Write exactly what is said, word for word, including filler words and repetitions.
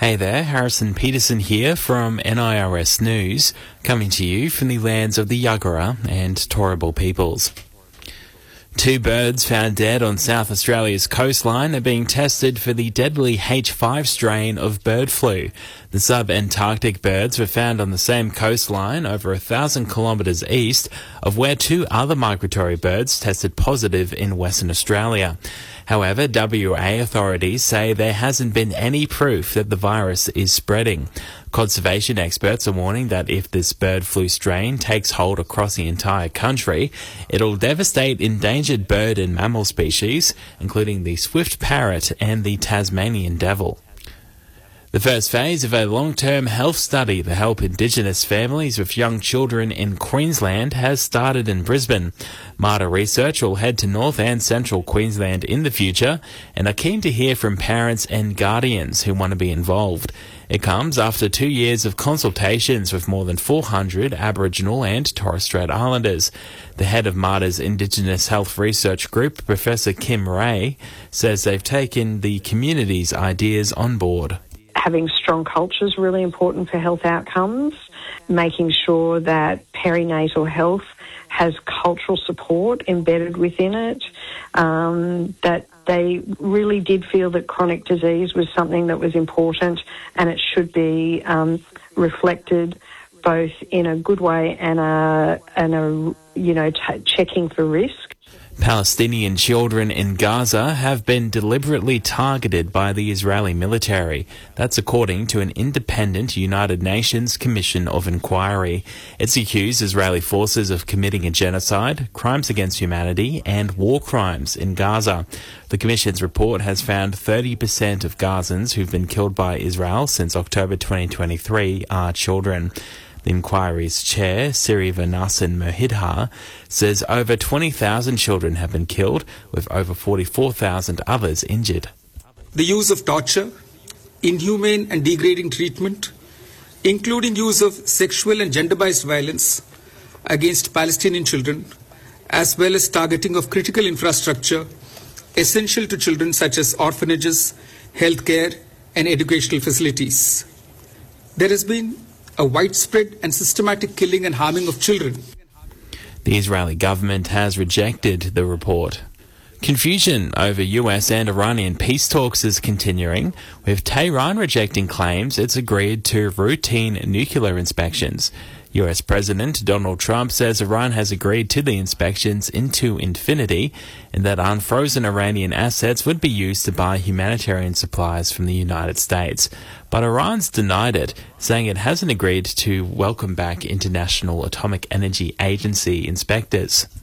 Hey there, Harrison Peterson here from N I R S News, coming to you from the lands of the Yagara and Turrbal peoples. Two birds found dead on South Australia's coastline are being tested for the deadly H five strain of bird flu. The sub-Antarctic birds were found on the same coastline over a thousand kilometres east of where two other migratory birds tested positive in Western Australia. However, W A authorities say there hasn't been any proof that the virus is spreading. Conservation experts are warning that if this bird flu strain takes hold across the entire country, it'll devastate endangered bird and mammal species, including the swift parrot and the Tasmanian devil. The first phase of a long-term health study to help Indigenous families with young children in Queensland has started in Brisbane. Marta Research will head to North and Central Queensland in the future and are keen to hear from parents and guardians who want to be involved. It comes after two years of consultations with more than four hundred Aboriginal and Torres Strait Islanders. The head of Marta's Indigenous Health Research Group, Professor Kim Ray, says they've taken the community's ideas on board. Having strong culture is really important for health outcomes, making sure that perinatal health has cultural support embedded within it, um, that they really did feel that chronic disease was something that was important and it should be um, reflected both in a good way and a, and a you know, t- checking for risk. Palestinian children in Gaza have been deliberately targeted by the Israeli military. That's according to an independent United Nations Commission of Inquiry. It's accused Israeli forces of committing a genocide, crimes against humanity, and war crimes in Gaza. The Commission's report has found thirty percent of Gazans who've been killed by Israel since October twenty twenty-three are children. The inquiry's chair, Sirivanathan Mohidhar, says over twenty thousand children have been killed, with over forty-four thousand others injured. The use of torture, inhumane and degrading treatment, including use of sexual and gender-based violence against Palestinian children, as well as targeting of critical infrastructure essential to children such as orphanages, healthcare and educational facilities. There has been a widespread and systematic killing and harming of children. The Israeli government has rejected the report. Confusion over U S and Iranian peace talks is continuing, with Tehran rejecting claims it's agreed to routine nuclear inspections. U S President Donald Trump says Iran has agreed to the inspections into infinity and that unfrozen Iranian assets would be used to buy humanitarian supplies from the United States. But Iran's denied it, saying it hasn't agreed to welcome back International Atomic Energy Agency inspectors.